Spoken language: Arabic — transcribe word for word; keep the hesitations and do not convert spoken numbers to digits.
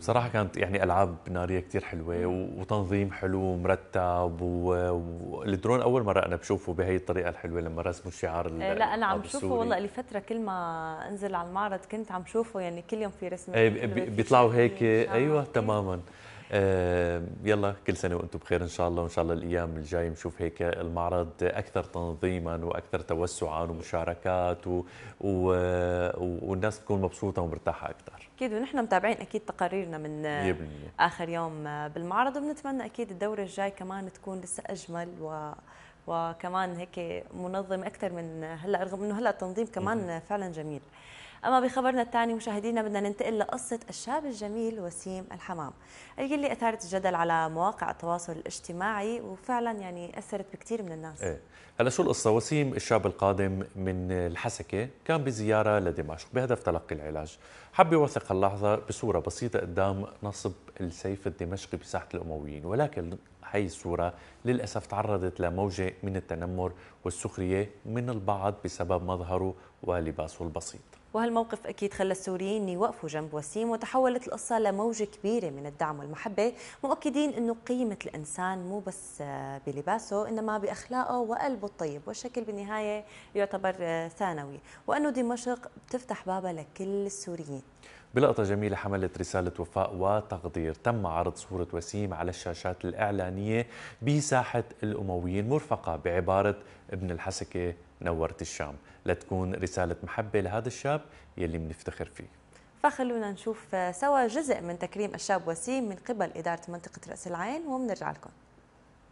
بصراحة كانت يعني ألعاب نارية كتير حلوة وتنظيم حلو ومرتب، والدرون أول مرة أنا بشوفه بهي الطريقة الحلوة لما رسموا الشعار آه، لا انا عم العربي شوفه السوري. والله لي فتره، كل ما انزل على المعرض كنت عم شوفه، يعني كل يوم في رسمه إيه، حلوه، بي- في بيطلعوا هيك، شاهين أيوة شعر. ايه تماما. آه، يلا كل سنة وأنتم بخير إن شاء الله، وإن شاء الله الأيام الجاية نشوف هيك المعرض أكثر تنظيما وأكثر توسعا ومشاركات و... و... والناس تكون مبسوطة ومرتاحة أكثر. اكيد، ونحن متابعين اكيد تقاريرنا من مية آه، بالمية. اخر يوم آه، بالمعرض، وبنتمنى اكيد الدوره الجاي كمان تكون لسه اجمل و وكمان هيك منظم اكثر من هلا، رغم انه هلا التنظيم كمان فعلا جميل. اما بخبرنا الثاني مشاهدينا بدنا ننتقل لقصه الشاب الجميل وسيم الحمام، اللي اثارت الجدل على مواقع التواصل الاجتماعي، وفعلا يعني اثرت بكثير من الناس. ايه، هلا شو القصة؟ وسيم الشاب القادم من الحسكة كان بزيارة لدمشق بهدف تلقي العلاج، حب يوثق اللحظة بصورة بسيطة قدام نصب السيف الدمشقي بساحة الأمويين، ولكن هي الصورة للأسف تعرضت لموجة من التنمر والسخرية من البعض بسبب مظهره ولباسه البسيط. وهالموقف أكيد خلى السوريين يوقفوا جنب وسيم، وتحولت القصة لموجة كبيرة من الدعم والمحبة، مؤكدين أنه قيمة الإنسان مو بس آه، بلباسه، إنما بأخلاقه وقلبه الطيب، والشكل بالنهاية يعتبر آه، ثانوي، وأنه دمشق بتفتح بابها لكل السوريين. بلقطة جميلة حملت رسالة وفاء وتقدير، تم عرض صورة وسيم على الشاشات الإعلانية بساحة الأمويين مرفقة بعبارة ابن الحسكة نورت الشام، لتكون رسالة محبة لهذا الشاب يلي بنفتخر فيه. فخلونا نشوف آه، سوا جزء من تكريم الشاب وسيم من قبل إدارة منطقة رأس العين، وبنرجع لكم.